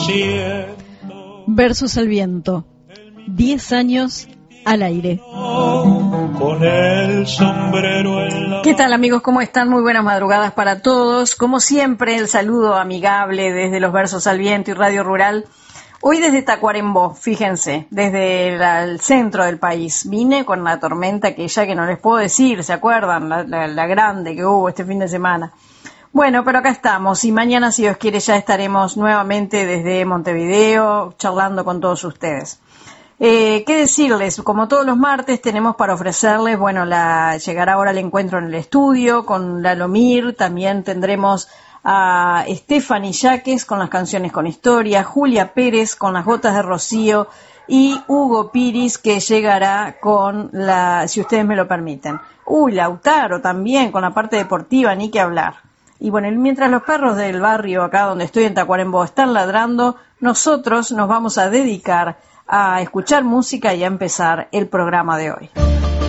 Versos al viento. 10 años al aire. Con el sombrero en la... ¿Qué tal, amigos? ¿Cómo están? Muy buenas madrugadas para todos. Como siempre, el saludo amigable desde los Versos al Viento y Radio Rural. Hoy desde Tacuarembó, fíjense, desde el centro del país. Vine con la tormenta aquella que no les puedo decir, ¿se acuerdan? La grande que hubo este fin de semana. Bueno, pero acá estamos y mañana, si Dios quiere, ya estaremos nuevamente desde Montevideo charlando con todos ustedes. ¿Qué decirles? Como todos los martes tenemos para ofrecerles, bueno, llegará ahora el encuentro en el estudio con Lalomir, también tendremos a Stephanie Yaques con las canciones con historia, Julia Pérez con las gotas de rocío y Hugo Piris que llegará con si ustedes me lo permiten. Lautaro también con la parte deportiva, ni que hablar. Y bueno, mientras los perros del barrio acá donde estoy en Tacuarembó están ladrando, nosotros nos vamos a dedicar a escuchar música y a empezar el programa de hoy.